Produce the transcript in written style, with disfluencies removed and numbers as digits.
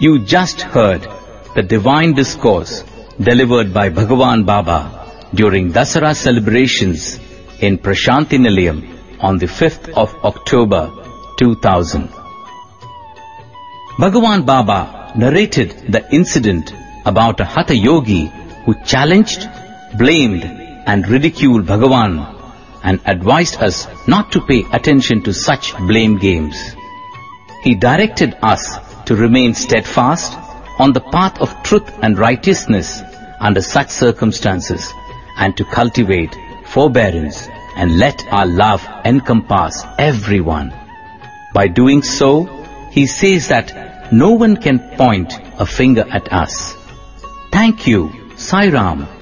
You just heard the divine discourse delivered by Bhagavan Baba during Dasara celebrations in Prashanti Nilayam on the 5th of October 2000. Bhagavan Baba narrated the incident about a Hatha Yogi who challenged, blamed and ridiculed Bhagavan and advised us not to pay attention to such blame games. He directed us to remain steadfast on the path of truth and righteousness under such circumstances and to cultivate forbearance and let our love encompass everyone. By doing so, he says that no one can point a finger at us. Thank you, Sai Ram.